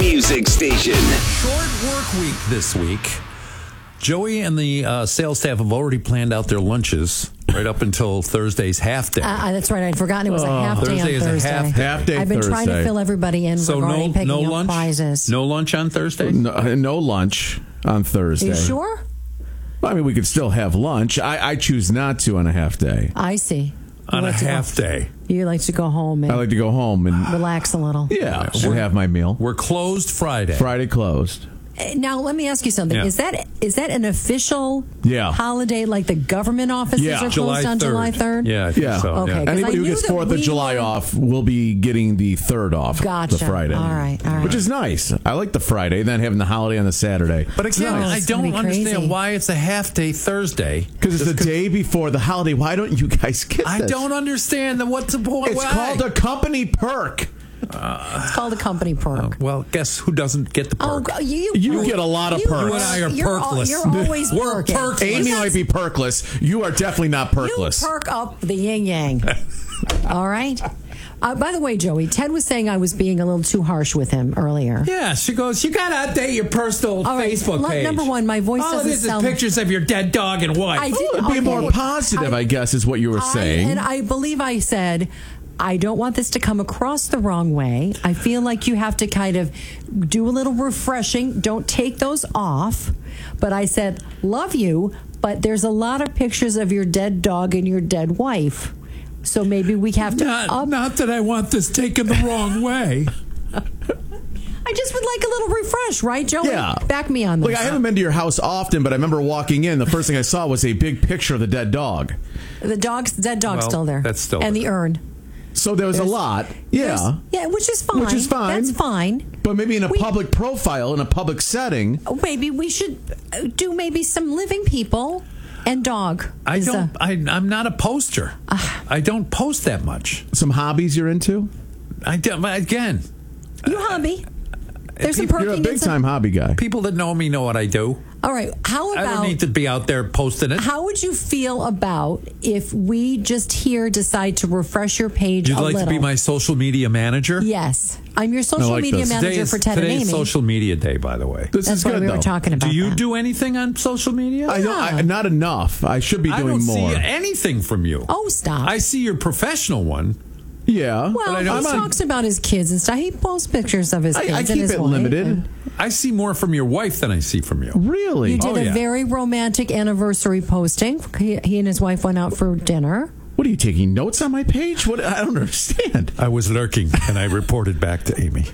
music station. Short work week this week. Joey and the sales staff have already planned out their lunches right up until Thursday's half day. That's right. I'd forgotten it was a half day Thursday on is a Thursday. half day I've been trying to Thursday. fill everybody in So regarding picking no up lunch? prizes. No lunch on Thursday? No lunch on Thursday. Are you sure? I mean, we could still have lunch. I choose not to on a half day. I see. On a half day. You like to go home and I like to go home and relax a little. and have my meal. We're closed Friday. Friday closed. Now, let me ask you something. Yeah. Is that an official Yeah. holiday, like the government offices Yeah. are closed on July 3rd? Yeah, I think Yeah. so. Okay. Yeah. 'Cause I Anybody who knew gets that 4th of we July were- off will be getting the 3rd off. Gotcha. The Friday. All right. Which is nice. I like the Friday, then having the holiday on the Saturday. But again, No, I it's gonna don't be understand crazy. why it's a half day Thursday. Because it's the day before the holiday. Why don't you guys get I this? don't understand what's the point. It's why? called a company perk. It's called a company perk. Well, guess who doesn't get the perk? You get a lot of perks. You and I are you're perkless. You're always We're perking. perkless. Amy You might be perkless. You are definitely not perkless. You perk up the yin yang. All right. By the way, Joey, Ted was saying I was being a little too harsh with him earlier. Yeah, she goes, you got to update your personal All right, Facebook page. Number one, my voice All doesn't this is sound... pictures of your dead dog and wife. I didn't... Be more positive, I guess, is what you were saying. And I believe I said, I don't want this to come across the wrong way. I feel like you have to kind of do a little refreshing. Don't take those off. But I said, love you, but there's a lot of pictures of your dead dog and your dead wife. So maybe we have to... Not that I want this taken the wrong way. I just would like a little refresh, right, Joey? Yeah. Back me on this. Look, I haven't been to your house often, but I remember walking in. The first thing I saw was a big picture of the dead dog. The dead dog's Well, still there. that's still and there. the urn. So there was a lot. Yeah. Yeah, which is fine. Which is fine. That's fine. But maybe in a public profile, in a public setting. Maybe we should do maybe some living people and dog. I'm not a poster. I don't post that much. Some hobbies you're into? I don't, again, You hobby. There's some people- perking. You're a and some- big-time hobby guy. people that know me know what I do. All right. How I about... don't need to be out there posting it. How would you feel about if we just here decide to refresh your page You'd a like little? to be my social media manager? Yes. I'm your social like media this. manager for Ted and Today's Amy. social media day, by the way. This That's is why good, we though. were talking about Do you that. do anything on social media? Not enough. I should be I doing don't more. see anything from you. Oh, stop. I see your professional one. Yeah. Well, I he don't see- talks about his kids and stuff. He posts pictures of his kids I and keep his it wife. limited. I see more from your wife than I see from you. Really? You did Oh, a yeah. very romantic anniversary posting. He and his wife went out for dinner. What are you taking notes on my page? What? I don't understand. I was lurking, and I reported back to Amy.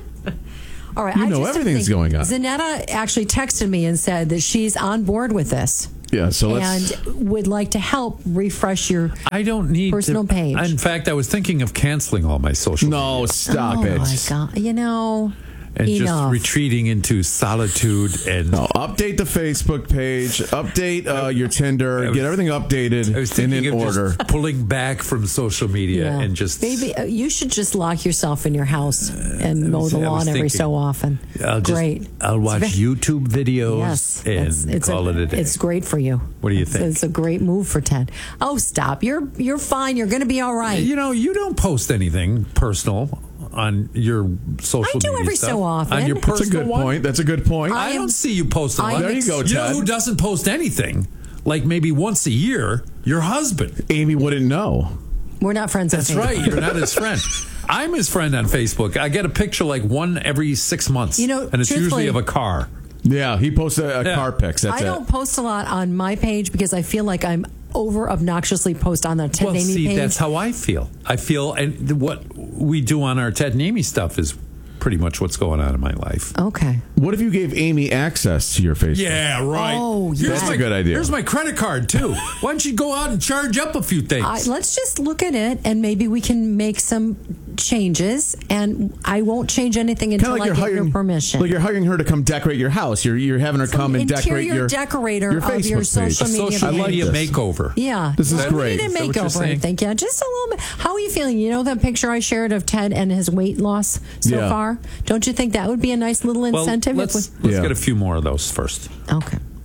All right, You I know just everything's think going on. Zanetta actually texted me and said that she's on board with this Yeah. So let's. and would like to help refresh your. I don't need Personal page. In fact, I was thinking of canceling all my social No, media stop it. Oh my God! You know, and just enough. retreating into solitude and. No, update the Facebook page. Update your Tinder. Get everything updated I was and thinking in of order. just pulling back from social media Yeah. and just. Maybe you should just lock yourself in your house and mow the I was lawn every thinking, so often. Great. I'll watch YouTube videos Yes, and call it a day. It's great for you. What do you think? It's a great move for Ted. Oh, stop! You're fine. You're going to be all right. You know, you don't post anything personal on your social I do media every stuff. so often. On your That's That's a personal good one? point. That's a good point. I don't see you post a lot. There you go, You know Ted. who doesn't post anything? Like maybe once a year, your husband. Amy wouldn't know. We're not friends. That's with right. Facebook. You're not his friend. I'm his friend on Facebook. I get a picture like one every 6 months. You know, and it's usually truthfully- of a car. Yeah, he posts a Yeah. car pics. That's I it. don't post a lot on my page because I feel like I'm over obnoxiously post on the Ted Well, and Amy see, page. that's how I feel. I feel, and what we do on our Ted and Amy stuff is pretty much what's going on in my life. Okay. What if you gave Amy access to your Facebook? Yeah, right. Oh, Here's yeah. That's a good idea. Here's my credit card, too. Why don't you go out and charge up a few things? Let's just look at it and maybe we can make some changes. And I won't change anything until Kinda I get your permission. Like you're hiring her to come decorate your house. You're having her come and decorate interior your decorator your of Facebook your page. social media Social page. media this. makeover. Yeah. This is Well, great. We need a Is that what you're makeover, I saying? think. Yeah, just a little bit. How are you feeling? You know that picture I shared of Ted and his weight loss so Yeah. far? Don't you think that would be a nice little Well, incentive? let's Yeah. get a few more of those first. Okay.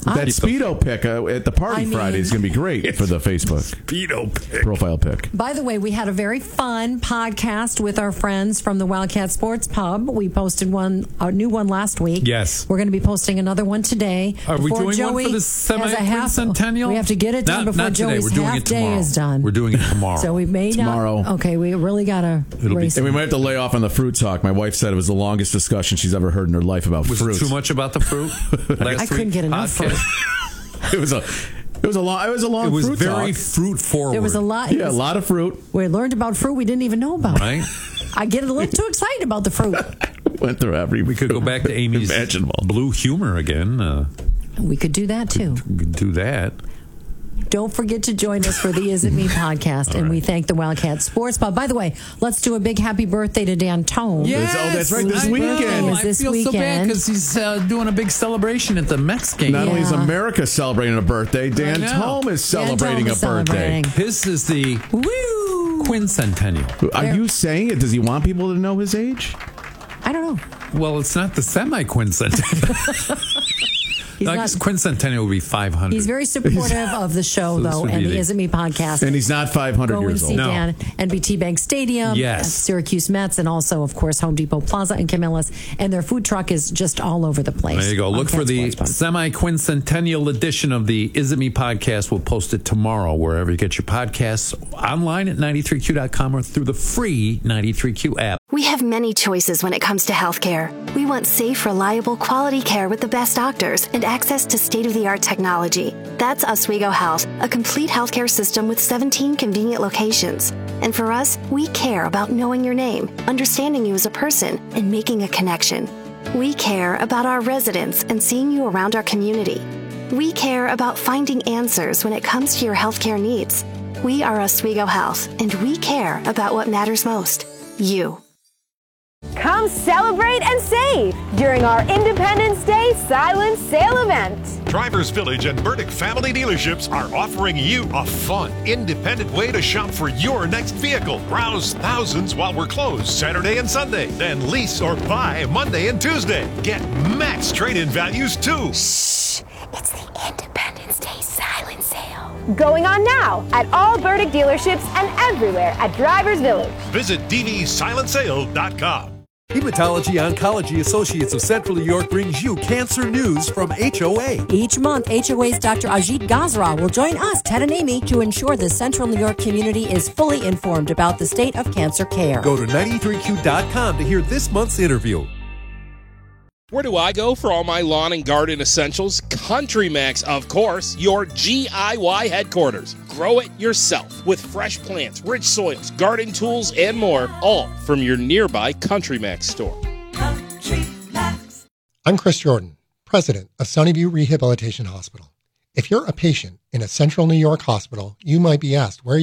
That Speedo pic at the party Friday is going to be great for the Facebook Speedo pic. profile pic. By the way, we had a very fun podcast with our friends from the Wildcat Sports Pub. We posted a new one last week. Yes. We're going to be posting another one today. Are we before doing one for the semi-quincentennial? We have to get it done before not today. Joey's We're doing half it day tomorrow. is done. We're doing it tomorrow. So we may Tomorrow. not. Okay, we really got to race. And we might have to lay off on the fruit talk. My wife said it was the longest discussion she's ever heard in her life about Was fruit. it too much about the fruit? I couldn't get enough fruit. It was a long It was fruit very talk. fruit forward. There was a lot. Yeah, a lot of fruit. We learned about fruit we didn't even know about. Right? I get a little too excited about the fruit. Went through every. We could go back to Amy's imaginable blue humor again. We could do that too. We could do that. Don't forget to join us for the Is It Me podcast. And we thank the Wildcat Sports Pub. By the way, let's do a big happy birthday to Dan Tome. Yes, that's right, this weekend. Is this I feel so bad weekend. because he's doing a big celebration at the Mets game. Not only is America celebrating a birthday, Dan know. Tome is celebrating Tome a is birthday. celebrating. His is the Woo! quincentennial. Are you saying it? Does he want people to know his age? I don't know. Well, it's not the semi-quincentennial. He's I not- guess quincentennial would be 500. He's very supportive of the show, So this though, would and be the the- Is It Me podcast. And he's not 500 Go and years see old. No. Dan at BT Bank Stadium, Yes. at Syracuse Mets, and also, of course, Home Depot Plaza and Camillus. And their food truck is just all over the place. There you go. Look for Wildcat the Sports Pub. semi-quincentennial edition of the Is It Me podcast. We'll post it tomorrow wherever you get your podcasts, online at 93q.com or through the free 93Q app. We have many choices when it comes to healthcare. We want safe, reliable, quality care with the best doctors and access to state-of-the-art technology. That's Oswego Health, a complete healthcare system with 17 convenient locations. And for us, we care about knowing your name, understanding you as a person, and making a connection. We care about our residents and seeing you around our community. We care about finding answers when it comes to your healthcare needs. We are Oswego Health, and we care about what matters most, you. Come celebrate and save during our Independence Day silent sale event. Drivers Village and Burdick Family Dealerships are offering you a fun, independent way to shop for your next vehicle. Browse thousands while we're closed Saturday and Sunday. Then lease or buy Monday and Tuesday. Get max trade-in values too. Shh, it's the Independence Day silent sale. Going on now at all Burdick dealerships and everywhere at Drivers Village. Visit dvsilentsale.com. Hematology Oncology Associates of Central New York brings you cancer news from HOA. Each month, HOA's Dr. Ajit Gazra will join us, Ted and Amy, to ensure the Central New York community is fully informed about the state of cancer care. Go to 93q.com to hear this month's interview. Where do I go for all my lawn and garden essentials? Country Max, of course, your GIY headquarters. Grow it yourself with fresh plants, rich soils, garden tools, and more, all from your nearby Country Max store. I'm Chris Jordan, president of Sunnyview Rehabilitation Hospital. If you're a patient in a Central New York hospital, you might be asked where